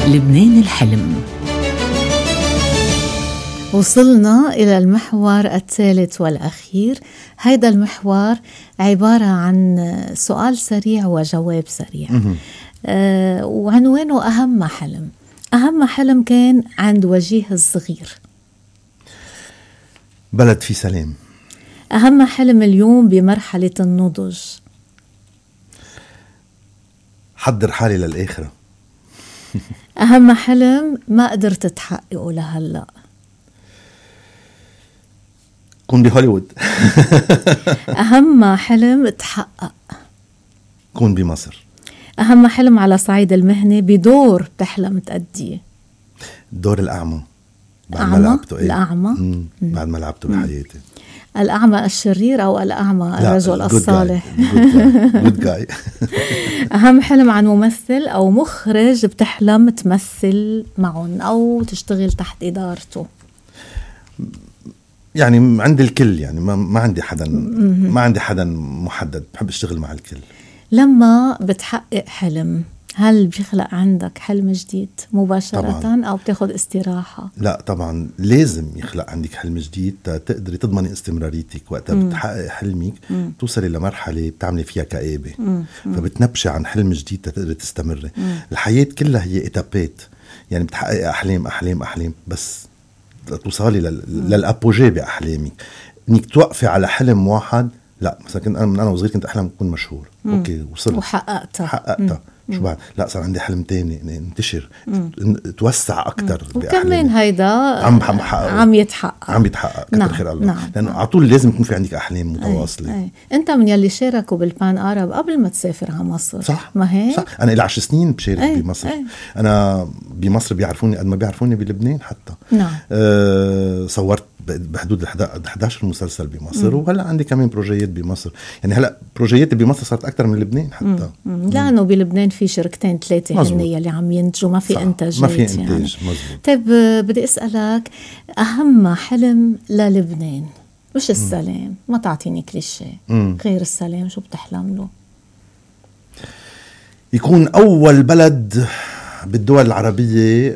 لبنان الحلم. وصلنا إلى المحور الثالث والأخير. هيدا المحور عبارة عن سؤال سريع وجواب سريع. وعنوانه أهم حلم. أهم حلم كان عند وجيه الصغير. بلد في سلام. أهم حلم اليوم بمرحلة النضج. حضر حالي للآخرة. أهم حلم ما قدرت تحققه لهلأ. كون بهوليوود. أهم حلم تحقق. كون بمصر. أهم حلم على صعيد المهنة بدور بتحلم تأديه. الدور الأعمى بعد ما أعمى؟ لعبته. الأعمى بعد ما لعبته بحياتي. الأعمى الشرير أو الأعمى الرجل الصالح؟ good guy. أهم حلم عن ممثل أو مخرج بتحلم تمثل معهم أو تشتغل تحت إدارته. يعني عندي الكل، يعني ما عندي حدا محدد، بحب اشتغل مع الكل. لما بتحقق حلم هل بيخلق عندك حلم جديد مباشرة طبعاً. أو بتاخد استراحة؟ لا طبعا لازم يخلق عندك حلم جديد تقدري تضمني استمراريتك. وقتها بتحقق حلمك توصلي لمرحلة بتعملي فيها كآبة، فبتنبشي عن حلم جديد تقدري تستمري. الحياة كلها هي إتابات، يعني بتحقق أحلام بس توصلي للأبوجيه بأحلامك. إنك توقفي على حلم واحد لا. مثلا كنت أنا وصغير كنت أحلم أكون مشهور. أوكي وصلت وحققتها. شو بعد؟ لا صار عندي حلم تاني، انتشر، توسع أكتر. وكمان هيدا عم يتحقق كتر خير الله. لأنه على طول لازم يكون في عندك أحلام متواصلة. أنت من يلي شاركوا بالبان آرب قبل ما تسافر على مصر. صح. ما هيك؟ صح. أنا إلى 10 سنين بشارك بمصر. أنا بمصر بيعرفوني قد ما بيعرفوني بلبنان حتى. نعم. صورت بحدود 11 مسلسل بمصر. وهلأ عندي كمان بروجيات بمصر. يعني هلأ بروجياتي بمصر صارت أكتر من لبنان حتى. لأنه بلبنان في شركتين 3 هنية اللي عم ينتجوا، ما في إنتاجات. ما في إنتاج يعني. مزبوط. طيب بدي أسألك أهم حلم للبنان. مش السلام، ما تعطيني كليشيه، غير السلام شو بتحلم له؟ يكون أول بلد بالدول العربية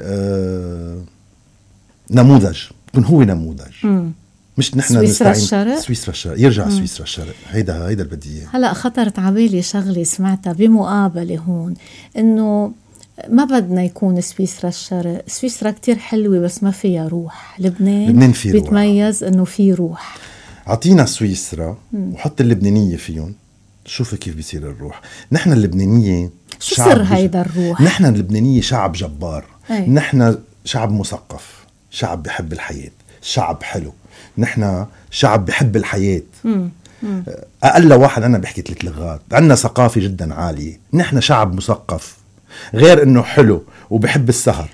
نموذج، يكون هو نموذج. مش نحن سويسرا الشرق. يرجع سويسرا الشرق. هيدا البديهية. هلأ خطرت عبالي شغلة سمعتها بمقابلة هون، إنه ما بدنا يكون سويسرا الشرق. سويسرا كتير حلوة بس ما فيها روح. لبنان في بيتميز إنه في روح. عطينا سويسرا وحط اللبنانية فيهم، شوفي كيف بيصير الروح. نحن اللبنانية شو سر هيدا الروح؟ نحن اللبنانية شعب جبار. نحن شعب مثقف، شعب بحب الحياة، شعب حلو. نحن شعب بحب الحياة. أقل واحد أنا بحكي 3 لغات. عندنا ثقافة جدا عالية. نحن شعب مثقف، غير إنه حلو وبحب السهر.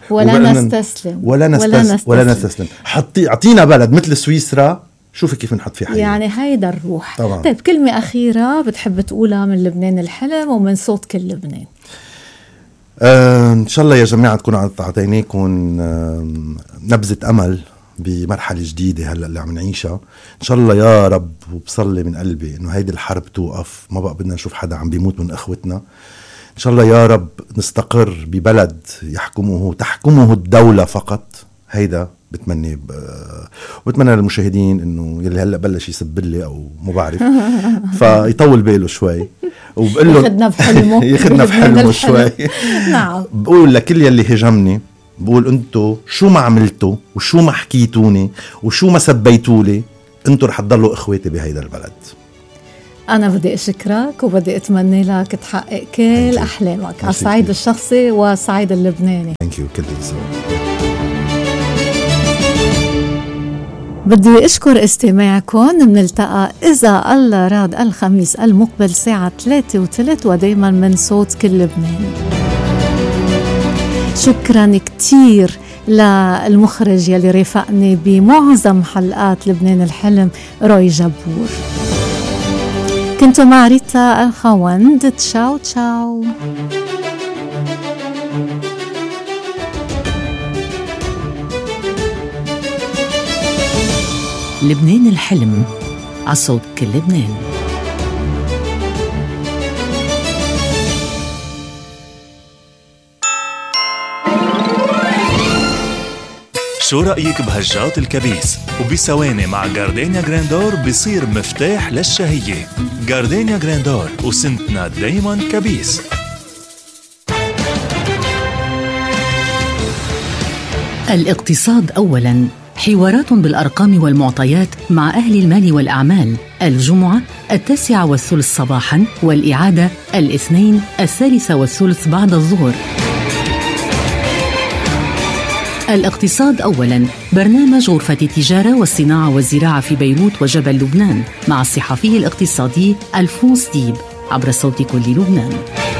ولا نستسلم. عطينا بلد مثل سويسرا، شوفي كيف نحط فيه حياة. يعني هيدا الروح طبعا. طيب كلمة أخيرة بتحب تقولها من لبنان الحلم ومن صوت كل لبنان؟ إن شاء الله يا جماعة تكونوا أعطيناكم نبذة أمل بمرحلة جديدة هلأ اللي عم نعيشها. إن شاء الله يا رب، وبصلي من قلبي إنه هيدي الحرب توقف. ما بقى بدنا نشوف حدا عم بيموت من أخوتنا. إن شاء الله يا رب نستقر ببلد تحكمه الدولة فقط. هيدا بتمنى للمشاهدين إنه يلي هلأ بلش يسبلي أو ما بعرف فيطول باله شوي وبقول له ياخدنا بحلمه شوي. نعم. بقول لكل يلي هجمني، بقول انتو شو ما عملتوا وشو ما حكيتوني وشو ما سبيتولي، انتو رح تضلوا اخواتي بهيدا البلد. أنا بدي أشكرك وبدي أتمنى لك تحقق كل أحلامك على الصعيد الشخصي والصعيد اللبناني. كل بدي أشكر استماعكم. منلتقى إذا الله راد الخميس المقبل ساعة 3:03 ودايما من صوت كل لبنان. شكرا كتير للمخرج يلي رافقني بمعظم حلقات لبنان الحلم روي جبور. كنت مع ريتا الخوند. تشاو تشاو. لبنان الحلم على صوت كل لبنان. شو رأيك بهجات الكبيس؟ وبثواني مع جاردينيا جراندور بيصير مفتاح للشهية. جاردينيا جراندور، وسنتنا دايما كبيس. الاقتصاد أولاً، حوارات بالأرقام والمعطيات مع أهل المال والأعمال، الجمعة 9:03 صباحاً، والإعادة الاثنين 3:30 بعد الظهر. الاقتصاد أولاً، برنامج غرفة التجارة والصناعة والزراعة في بيروت وجبل لبنان، مع الصحفي الاقتصادي ألفونس ديب، عبر صوت كل لبنان.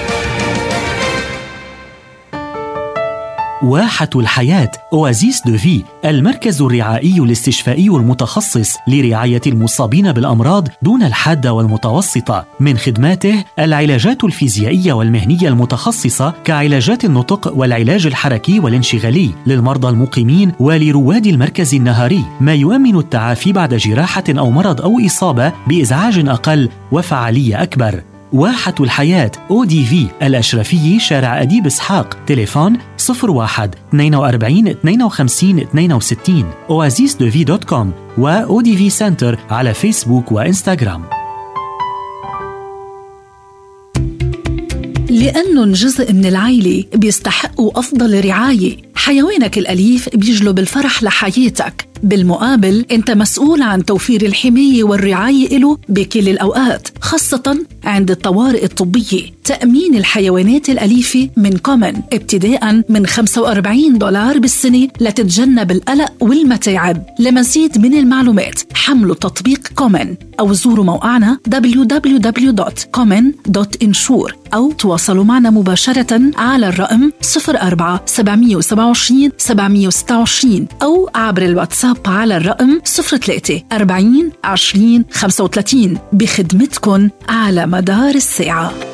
واحة الحياة أوازيس دو في، المركز الرعائي الاستشفائي المتخصص لرعاية المصابين بالأمراض دون الحادة والمتوسطة. من خدماته العلاجات الفيزيائية والمهنية المتخصصة كعلاجات النطق والعلاج الحركي والانشغالي للمرضى المقيمين ولرواد المركز النهاري، ما يؤمن التعافي بعد جراحة أو مرض أو إصابة بإزعاج أقل وفعالية أكبر. واحة الحياة ODV، الأشرفية، شارع أديب إسحاق، تليفون 01 42 52 62. oasisdevi.com و ODV Center على فيسبوك وإنستغرام. لأنهم جزء من العائلة بيستحقوا أفضل رعاية. حيوانك الأليف بيجلب الفرح لحياتك، بالمقابل أنت مسؤول عن توفير الحماية والرعاية له بكل الأوقات، خاصة عند الطوارئ الطبية. تأمين الحيوانات الأليفة من كومن ابتداء من $45 بالسنة لتتجنب القلق والمتاعب. لمزيد من المعلومات حملوا تطبيق كومن أو زوروا موقعنا www.common.insure أو تواصلوا معنا مباشرة على الرقم 04 727 726 أو عبر الواتساب على الرقم 03 40 20 35 بخدمتكن على مدار الساعة.